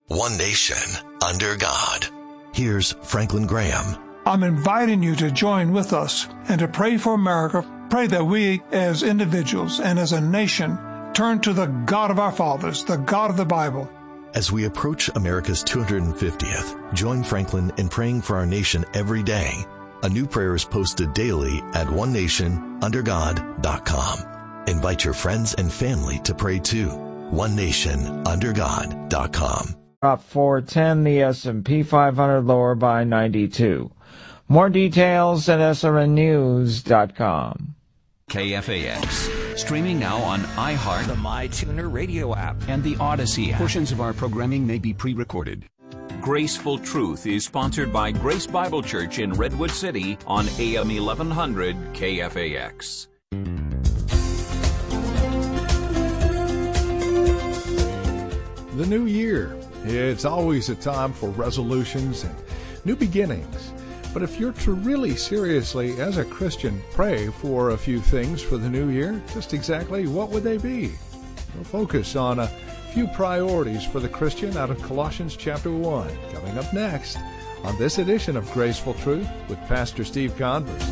One nation, under God. Here's Franklin Graham. I'm inviting you to join with us and to pray for America. Pray that we, as individuals and as a nation, turn to the God of our fathers, the God of the Bible. As we approach America's 250th, join Franklin in praying for our nation every day. A new prayer is posted daily at onenationundergod.com. Invite your friends and family to pray too. onenationundergod.com. Up 410, the S&P 500 lower by 92. More details at srnnews.com. KFAX. Streaming now on iHeart, the MyTuner radio app, and the Odyssey app. Portions of our programming may be pre-recorded. Graceful Truth is sponsored by Grace Bible Church in Redwood City on AM 1100 KFAX. The new year. It's always a time for resolutions and new beginnings. But if you're to really seriously, as a Christian, pray for a few things for the new year, just exactly what would they be? We'll focus on a few priorities for the Christian out of Colossians chapter 1, coming up next on this edition of Graceful Truth with Pastor Steve Converse.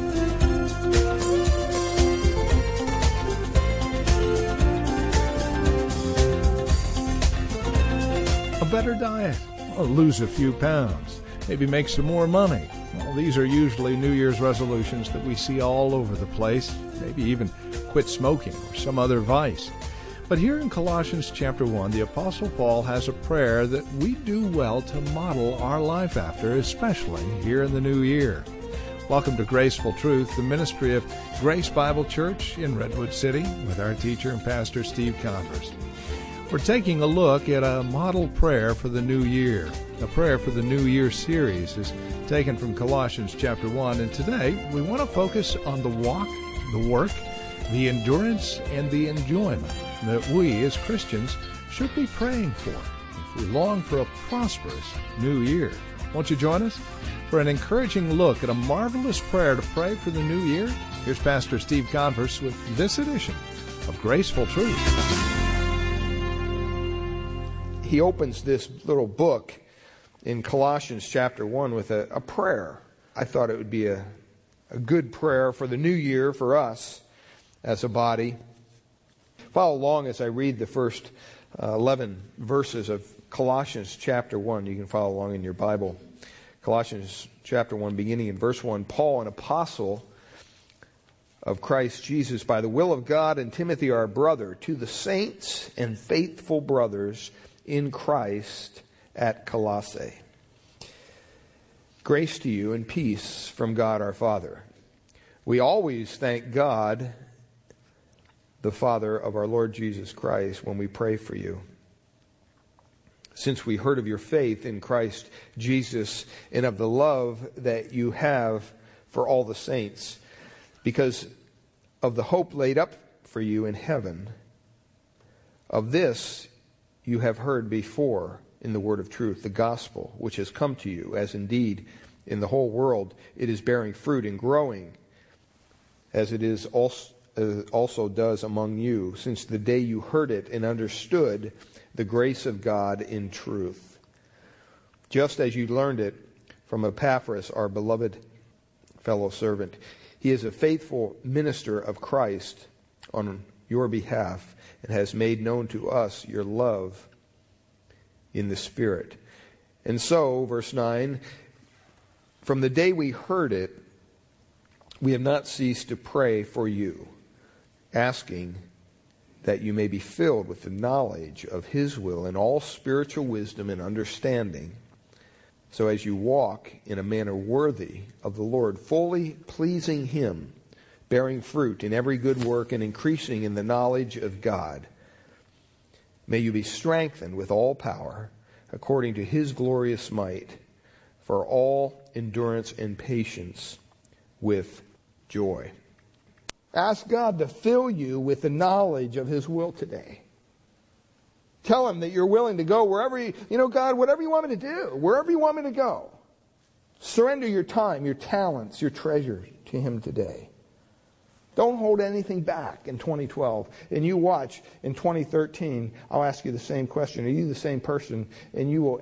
A better diet, lose a few pounds, maybe make some more money. Well, these are usually New Year's resolutions that we see all over the place, maybe even quit smoking or some other vice. But here in Colossians chapter 1, the Apostle Paul has a prayer that we do well to model our life after, especially here in the new year. Welcome to Graceful Truth, the ministry of Grace Bible Church in Redwood City with our teacher and pastor Steve Converse. We're taking a look at a model prayer for the new year. A prayer for the New Year series is taken from Colossians chapter 1, and today we want to focus on the walk, the work, the endurance, and the enjoyment that we as Christians should be praying for if we long for a prosperous new year. Won't you join us for an encouraging look at a marvelous prayer to pray for the new year? Here's Pastor Steve Converse with this edition of Graceful Truth. He opens this little book in Colossians chapter 1 with a prayer. I thought it would be a good prayer for the new year for us as a body. Follow along as I read the first 11 verses of Colossians chapter 1. You can follow along in your Bible. Colossians chapter 1, beginning in verse 1. Paul, an apostle of Christ Jesus, by the will of God, and Timothy our brother, to the saints and faithful brothers in Christ at Colossae. Grace to you and peace from God our Father. We always thank God, the Father of our Lord Jesus Christ, when we pray for you, since we heard of your faith in Christ Jesus and of the love that you have for all the saints, because of the hope laid up for you in heaven. Of this you have heard before in the word of truth, the gospel, which has come to you, as indeed in the whole world it is bearing fruit and growing, as it is also does among you, since the day you heard it and understood the grace of God in truth, just as you learned it from Epaphras, our beloved fellow servant. He is a faithful minister of Christ on your behalf, and has made known to us your love in the Spirit. And so, verse 9, from the day we heard it, we have not ceased to pray for you, asking that you may be filled with the knowledge of His will and all spiritual wisdom and understanding, so as you walk in a manner worthy of the Lord, fully pleasing Him, bearing fruit in every good work and increasing in the knowledge of God. May you be strengthened with all power, according to His glorious might, for all endurance and patience with joy. Ask God to fill you with the knowledge of His will today. Tell Him that you're willing to go wherever God, whatever you want me to do, wherever you want me to go. Surrender your time, your talents, your treasures to Him today. Don't hold anything back in 2012. And you watch, in 2013, I'll ask you the same question. Are you the same person? And you will